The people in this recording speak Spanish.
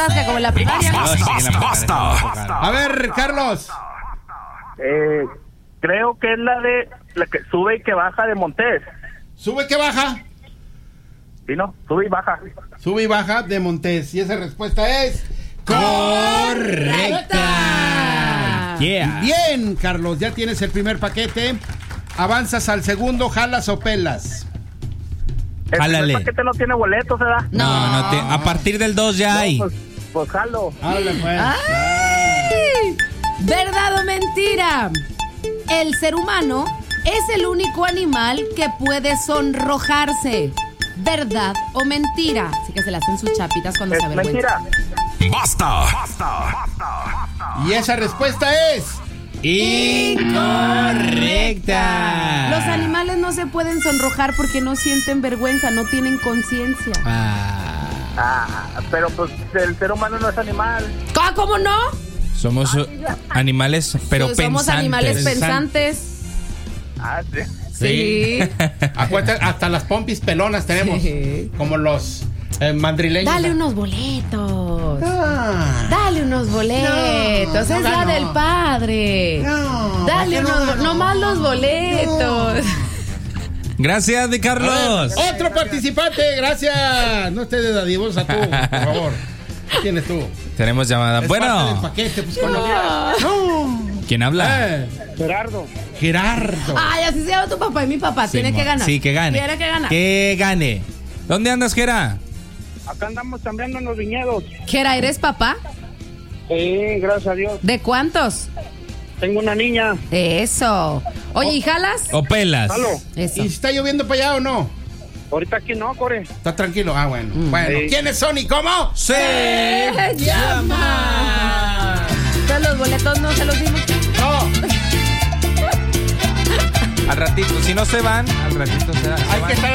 Como en la primaria. Basta. A ver, Carlos. Creo que es la que sube y que baja de Montés. ¿Sube que baja? ¿Sí, no? Sube y baja. Sube y baja de Montés. Y esa respuesta es correcta. Yeah. Bien, Carlos, ya tienes el primer paquete. Avanzas al segundo, ¿jalas o pelas? Jálale. El paquete no tiene boletos, ¿verdad? No, a partir del 2 ya hay. Pues jalo. Háblale, pues. ¡Ay! ¿Verdad o mentira? El ser humano es el único animal que puede sonrojarse. ¿Verdad o mentira? Así que se le hacen sus chapitas cuando se Es avergüenza. mentira. Basta. Y esa respuesta es Incorrecta. Los animales no se pueden sonrojar porque no sienten vergüenza, no tienen conciencia. Pero pues el ser humano no es animal. ¿Cómo no? Somos animales, pero Somos pensantes. animales pensantes. Sí. Sí. Acuérdate, hasta las pompis pelonas tenemos. Sí. Como los mandrileños. Dale unos boletos. Ah. Dale unos boletos. No, Es no la ganó. del padre. No, Dale ¿por qué no unos, ganó? nomás los boletos. Gracias, de A Carlos. ver, otro participante, gracias. No estés de dadivosa tú, por favor. ¿Qué tienes tú? Tenemos llamada. Es parte del Bueno, paquete, pues, con no. ¿quién habla? Gerardo. Gerardo. Ay, así se llama tu papá y mi papá. Tiene que ganar. Sí, que gane. Tiene que ganar. Que gane. ¿Dónde andas, Gera? Acá andamos chambeando en los viñedos. Gera, ¿eres papá? Sí, gracias a Dios. ¿De cuántos? Tengo una niña. Eso. Oye, ¿y jalas? ¿O pelas? Jalo. Eso. ¿Y está lloviendo para allá o no? Ahorita aquí no, Core. ¿Está tranquilo? Ah, bueno. Bueno, Sí. ¿quiénes son y cómo? ¡Se llama! Entonces los boletos no se los dimos. No. Al ratito, si no se van, al ratito se Hay que estar